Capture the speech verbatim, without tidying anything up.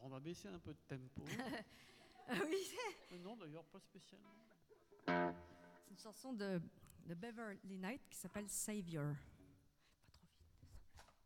on va baisser un peu de tempo. Oui, Mais non, d'ailleurs, pas spécialement. c'est une chanson de, de Beverly Knight qui s'appelle Savior.